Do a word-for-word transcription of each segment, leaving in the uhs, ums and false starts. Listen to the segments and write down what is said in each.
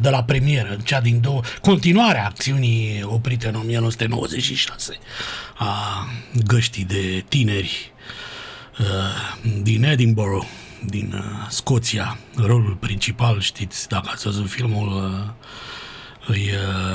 de la premieră, cea din două, continuarea acțiunii oprite în o mie nouă sute nouăzeci și șase a găștii de tineri din Edinburgh, din Scoția. Rolul principal, știți, dacă ați văzut filmul, îi...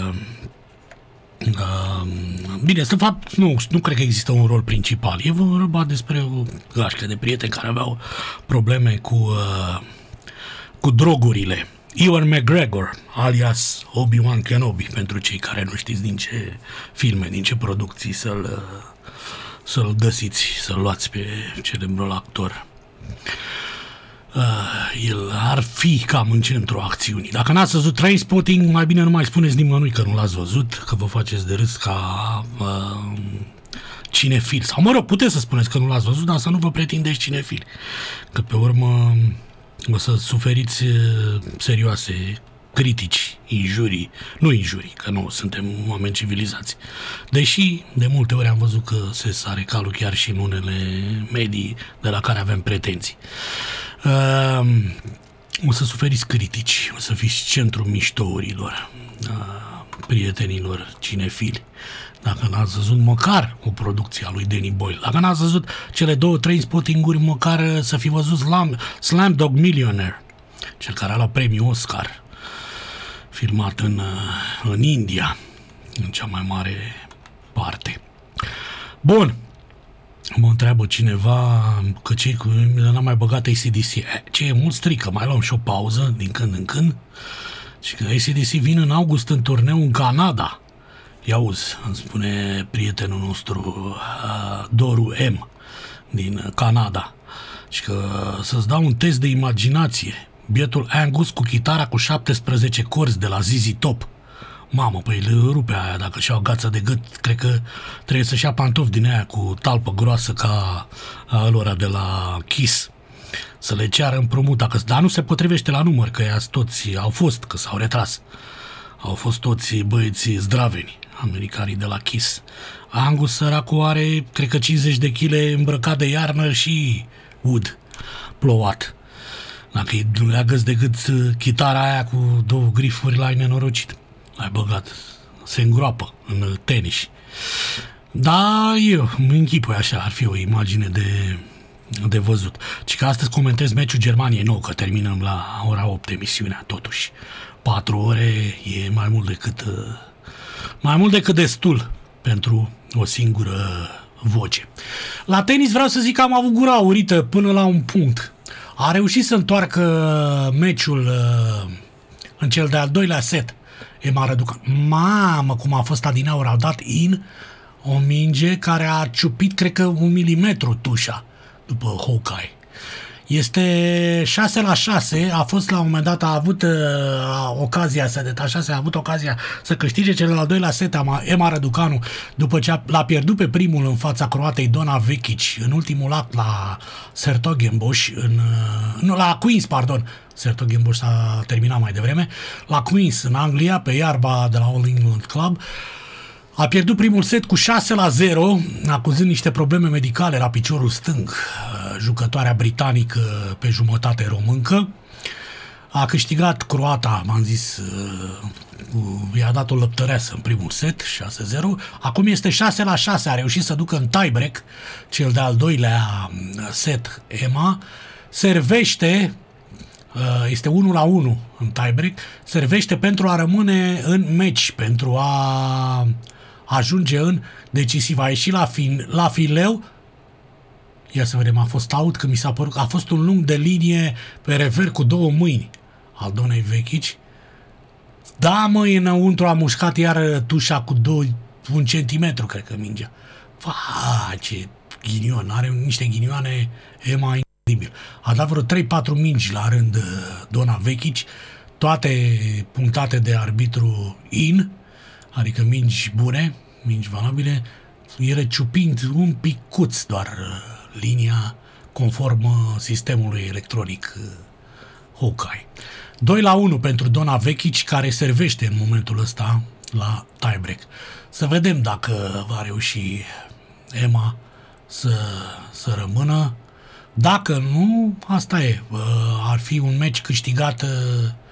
Uh, bine, de fapt, nu, nu cred că există un rol principal. E vorba despre o gașcă de prieteni care aveau probleme cu, uh, cu drogurile. Ewan McGregor, alias Obi-Wan Kenobi, pentru cei care nu știți din ce filme, din ce producții să-l, uh, să-l găsiți, să-l luați pe celebrul actor. Uh, el ar fi cam în centrul acțiunii. Dacă n-ați văzut Trainspotting, mai bine nu mai spuneți nimănui că nu l-ați văzut, că vă faceți de râs ca uh, cinefil. Sau mă rog, puteți să spuneți că nu l-ați văzut, dar să nu vă pretindeți cinefil, că pe urmă o să suferiți uh, serioase critici, injurii, nu injurii, că nu suntem oameni civilizați. Deși de multe ori am văzut că se sare calul chiar și în unele medii de la care avem pretenții. Uh, o să suferiți critici, o să fiți centrul miștourilor, uh, prietenilor cinefili. Dacă n-ați văzut măcar o producție a lui Danny Boyle, dacă n-ați văzut cele două, trei spotting-uri, măcar să fi văzut Slam, Slumdog Millionaire, cel care a luat premiul Oscar, filmat în, în India, în cea mai mare parte. Bun. Mă întreabă cineva că cei cu n-am mai băgat A C D C. E, ce e mult strică, mai luăm și o pauză din când în când. Și că A C D C vin în august în turneu în Canada. Ia auzi, îmi spune prietenul nostru Doru M din Canada. Și că să-ți dau un test de imaginație. Bietul Angus cu chitara cu șaptesprezece corzi de la Z Z Top. Mamă, păi le rupe aia, dacă și-au gață de gât, cred că trebuie să-și ia pantofi din aia cu talpă groasă ca alora de la Kiss. Să le ceară împrumut, dacă, dar nu se potrivește la număr, că ea toți au fost, că s-au retras. Au fost toți băieții zdraveni, americanii de la Kiss. Angus săracul are, cred că cincizeci de kilograme îmbrăcat de iarnă și ud plouat. Dacă îi leagăți de gât chitara aia cu două grifuri, l-ai nenorocit. L-ai băgat. Se îngroapă în tenis. Da, eu îmi închipui așa, ar fi o imagine de, de văzut. Ci că astăzi comentez meciul Germaniei. Nu, că terminăm la ora opt emisiunea, totuși. Patru ore e mai mult decât mai mult decât destul pentru o singură voce. La tenis vreau să zic că am avut gura aurită până la un punct. A reușit să întoarcă meciul uh, în cel de-al doilea set. Emma Răducanu. Mamă, cum a fost adineauri, au dat in o minge care a ciupit, cred că, un milimetru tușa după Hawkeye. Este șase la șase, a fost la un moment dat, a avut uh, ocazia să detașase, a avut ocazia să câștige cel al doilea set, Emma Răducanu, după ce a, l-a pierdut pe primul în fața croatei Dona Vekic în ultimul act la Sertogenbosch, în, uh, nu, la Queens, pardon, Sertogenbosch s-a terminat mai devreme, la Queens, în Anglia, pe iarba de la All England Club. A pierdut primul set cu șase la zero, acuzând niște probleme medicale la piciorul stâng, jucătoarea britanică pe jumătate româncă. A câștigat croata, m-am zis, i-a dat o lăptăreasă în primul set, șase zero. Acum este șase la șase, a reușit să ducă în tiebreak, cel de-al doilea set, Emma. Servește, este unu la unu în tiebreak, servește pentru a rămâne în meci, pentru a ajunge în decisiv. A ieșit la, fin, la fileu. Ia să vedem, a fost out, că mi s-a părut că a fost un lung de linie pe rever cu două mâini al Donei Vekic. Da, mă, înăuntru a mușcat iar tușa cu doi, un centimetru, cred că mingea. Va, ce ghinion, are niște ghinioane Emma incredibil. A dat vreo trei patru mingi la rând Dona Vekic, toate punctate de arbitru in, adică mingi bune, mingi valabile, ele ciupind un picuț doar linia conform sistemului electronic Hawkeye. doi la unu pentru Dona Vekic, care servește în momentul ăsta la tiebreak. Să vedem dacă va reuși Emma să, să rămână. Dacă nu, asta e. Ar fi un meci câștigat